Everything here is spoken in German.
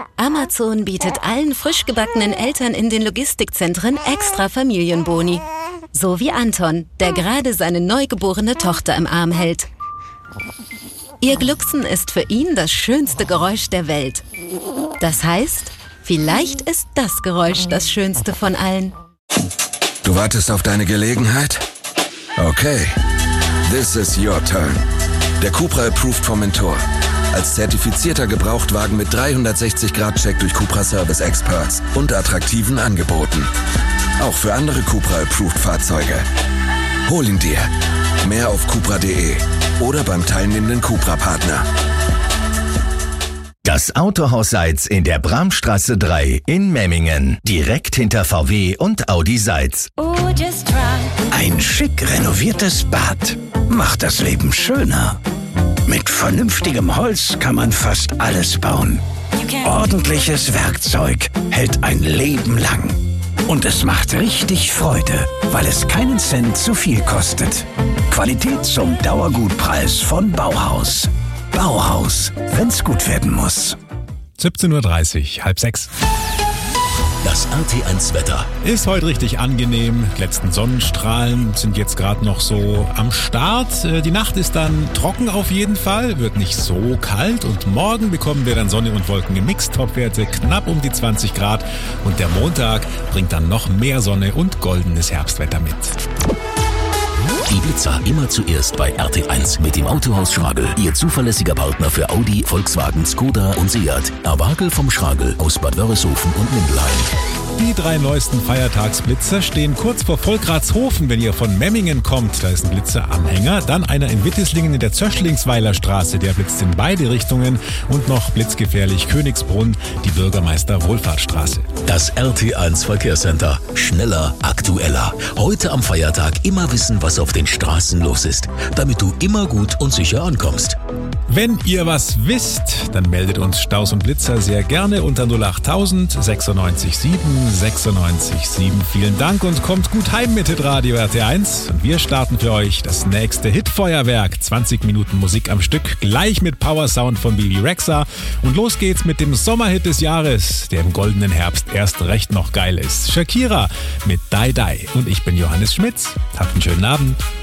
Amazon bietet allen frisch gebackenen Eltern in den Logistikzentren extra Familienboni. So wie Anton, der gerade seine neugeborene Tochter im Arm hält. Ihr Glucksen ist für ihn das schönste Geräusch der Welt. Das heißt, vielleicht ist das Geräusch das schönste von allen. Du wartest auf deine Gelegenheit? Okay. This is your turn. Der Cupra Approved vom Mentor. Als zertifizierter Gebrauchtwagen mit 360-Grad-Check durch Cupra Service Experts und attraktiven Angeboten. Auch für andere Cupra Approved Fahrzeuge. Hol ihn dir. Mehr auf cupra.de oder beim teilnehmenden Cupra-Partner. Das Autohaus Seitz in der Bramstraße 3 in Memmingen. Direkt hinter VW und Audi Seitz. Ein schick renoviertes Bad macht das Leben schöner. Mit vernünftigem Holz kann man fast alles bauen. Ordentliches Werkzeug hält ein Leben lang. Und es macht richtig Freude, weil es keinen Cent zu viel kostet. Qualität zum Dauergutpreis von Bauhaus. Bauhaus, wenn's gut werden muss. 17:30 Uhr, 5:30. Das RT1-Wetter. Ist heute richtig angenehm. Die letzten Sonnenstrahlen sind jetzt gerade noch so am Start. Die Nacht ist dann trocken auf jeden Fall, wird nicht so kalt. Und morgen bekommen wir dann Sonne und Wolken gemixt. Topwerte knapp um die 20 Grad. Und der Montag bringt dann noch mehr Sonne und goldenes Herbstwetter mit. Die Blitzer immer zuerst bei RT1 mit dem Autohaus Schragel. Ihr zuverlässiger Partner für Audi, Volkswagen, Skoda und Seat. Awagel vom Schragel aus Bad Wörishofen und Mindelheim. Die 3 neuesten Feiertagsblitzer stehen kurz vor Volkratshofen, wenn ihr von Memmingen kommt. Da ist ein Blitzeranhänger. Dann einer in Wittislingen in der Zöschlingsweiler Straße. Der blitzt in beide Richtungen. Und noch blitzgefährlich Königsbrunn, die Bürgermeister-Wohlfahrtsstraße. Das RT1 Verkehrscenter. Schneller, aktueller. Heute am Feiertag immer wissen, was auf den Straßen los ist, damit du immer gut und sicher ankommst. Wenn ihr was wisst, dann meldet uns Staus und Blitzer sehr gerne unter 08000 96 7 96 7. Vielen Dank und kommt gut heim mit Hitradio RT1. Und wir starten für euch das nächste Hitfeuerwerk. 20 Minuten Musik am Stück, gleich mit Powersound von Bibi Rexha. Und los geht's mit dem Sommerhit des Jahres, der im goldenen Herbst erst recht noch geil ist. Shakira mit Die Die. Und ich bin Johannes Schmitz. Habt einen schönen Abend.